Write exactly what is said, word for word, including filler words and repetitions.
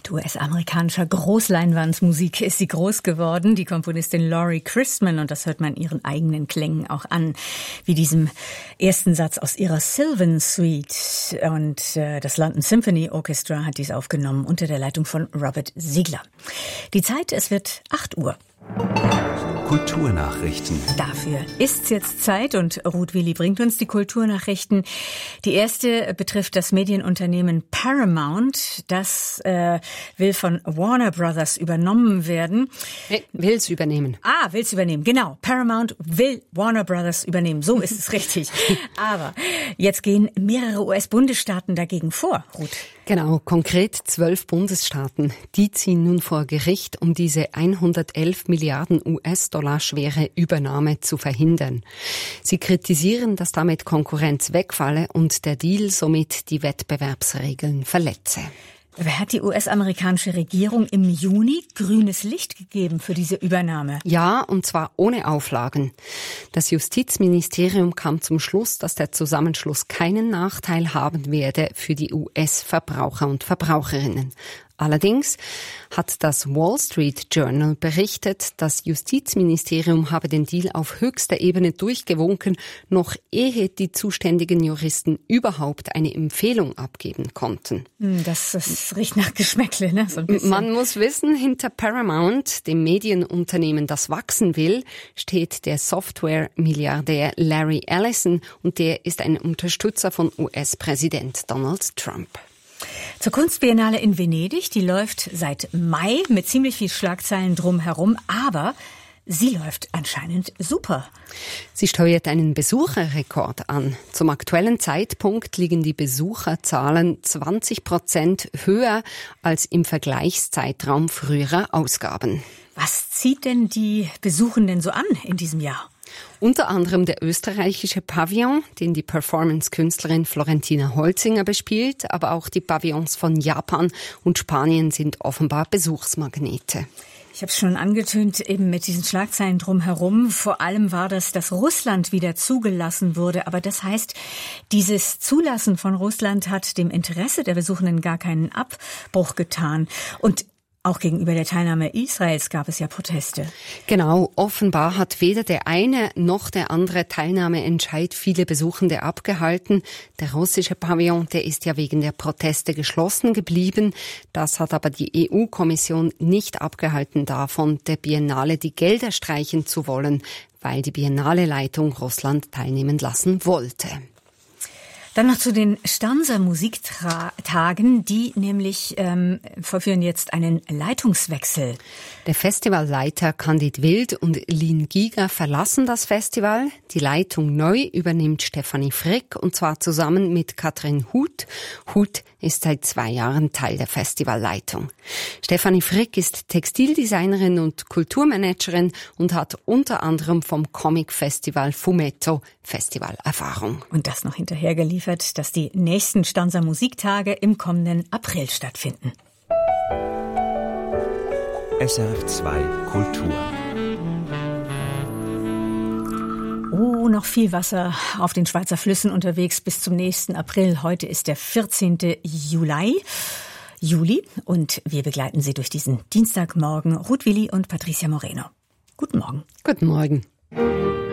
Mit U S-amerikanischer Großleinwandmusik ist sie groß geworden, die Komponistin Laurie Christman, und das hört man ihren eigenen Klängen auch an, wie diesem ersten Satz aus ihrer Sylvan Suite. Und äh, das London Symphony Orchestra hat dies aufgenommen unter der Leitung von Robert Ziegler. Die Zeit, es wird acht Uhr. Kulturnachrichten. Dafür ist's jetzt Zeit und Ruth Willi bringt uns die Kulturnachrichten. Die erste betrifft das Medienunternehmen Paramount. Das äh, will von Warner Brothers übernommen werden. Will's übernehmen. Ah, will's übernehmen, genau. Paramount will Warner Brothers übernehmen. So ist es richtig. Aber jetzt gehen mehrere U S-Bundesstaaten dagegen vor, Ruth. Genau, konkret zwölf Bundesstaaten. Die ziehen nun vor Gericht, um diese hundertelf Milliarden U S-Dollar schwere Übernahme zu verhindern. Sie kritisieren, dass damit Konkurrenz wegfalle und der Deal somit die Wettbewerbsregeln verletze. Wer hat die U S-amerikanische Regierung im Juni grünes Licht gegeben für diese Übernahme? Ja, und zwar ohne Auflagen. Das Justizministerium kam zum Schluss, dass der Zusammenschluss keinen Nachteil haben werde für die U S-Verbraucher und Verbraucherinnen. Allerdings hat das Wall Street Journal berichtet, das Justizministerium habe den Deal auf höchster Ebene durchgewunken, noch ehe die zuständigen Juristen überhaupt eine Empfehlung abgeben konnten. Das, das riecht nach Geschmäckle, ne? So ein bisschen. Man muss wissen, hinter Paramount, dem Medienunternehmen, das wachsen will, steht der Software-Milliardär Larry Ellison, und der ist ein Unterstützer von U S-Präsident Donald Trump. Zur Kunstbiennale in Venedig, die läuft seit Mai mit ziemlich viel Schlagzeilen drumherum, aber sie läuft anscheinend super. Sie steuert einen Besucherrekord an. Zum aktuellen Zeitpunkt liegen die Besucherzahlen zwanzig Prozent höher als im Vergleichszeitraum früherer Ausgaben. Was zieht denn die Besuchenden so an in diesem Jahr? Unter anderem der österreichische Pavillon, den die Performance-Künstlerin Florentina Holzinger bespielt, aber auch die Pavillons von Japan und Spanien sind offenbar Besuchsmagnete. Ich habe es schon angetönt, eben mit diesen Schlagzeilen drumherum. Vor allem war das, dass Russland wieder zugelassen wurde. Aber das heißt, dieses Zulassen von Russland hat dem Interesse der Besuchenden gar keinen Abbruch getan. Und auch gegenüber der Teilnahme Israels gab es ja Proteste. Genau, offenbar hat weder der eine noch der andere Teilnahmeentscheid viele Besuchende abgehalten. Der russische Pavillon, der ist ja wegen der Proteste geschlossen geblieben. Das hat aber die E U-Kommission nicht abgehalten davon, der Biennale die Gelder streichen zu wollen, weil die Biennale-Leitung Russland teilnehmen lassen wollte. Dann noch zu den Stanser Musiktagen, die nämlich ähm, vollführen jetzt einen Leitungswechsel. Der Festivalleiter Candid Wild und Lin Giger verlassen das Festival. Die Leitung neu übernimmt Stefanie Frick, und zwar zusammen mit Katrin Huth. Huth ist seit zwei Jahren Teil der Festivalleitung. Stefanie Frick ist Textildesignerin und Kulturmanagerin und hat unter anderem vom Comic-Festival Fumetto Festivalerfahrung. Und das noch hinterher geliefert, dass die nächsten Stanser Musiktage im kommenden April stattfinden. S R F zwei Kultur. Oh, noch viel Wasser auf den Schweizer Flüssen unterwegs bis zum nächsten April. Heute ist der vierzehnte Juli. Juli und wir begleiten Sie durch diesen Dienstagmorgen. Ruth Willi und Patricia Moreno. Guten Morgen. Guten Morgen.